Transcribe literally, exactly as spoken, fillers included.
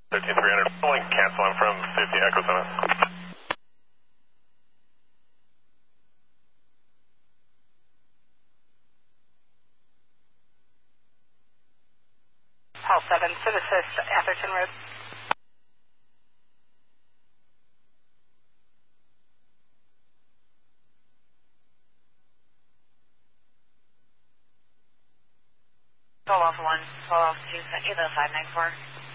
thirteen three hundred, calling, cancel, I'm from fifty Echo seven. Hall seven, Civicus, Atherton Road. twelve off one, twelve off two, sent you the five nine four.